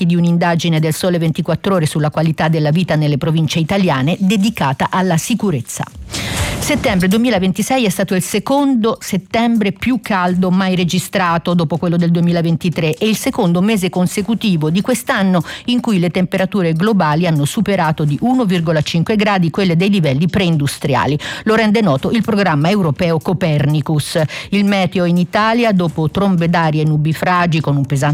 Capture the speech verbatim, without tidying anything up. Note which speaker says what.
Speaker 1: risultati di un'indagine del Sole ventiquattro Ore sulla qualità della vita nelle province italiane dedicata alla sicurezza. Settembre duemilaventisei è stato il secondo settembre più caldo mai registrato dopo quello del duemilaventitré e il secondo mese consecutivo di quest'anno in cui le temperature globali hanno superato di uno virgola cinque gradi quelle dei livelli preindustriali. Lo rende noto il programma europeo Copernicus. Il meteo in Italia, dopo trombe d'aria e nubifragi con un pesante